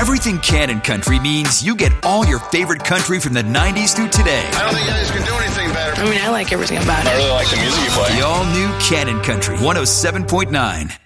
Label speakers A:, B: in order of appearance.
A: Everything Cannon Country means you get all your favorite country from the 90s through today.
B: I don't think you guys can do anything better.
C: I mean, I like everything about it.
B: I really like the music you play.
A: The all-new Cannon Country 107.9.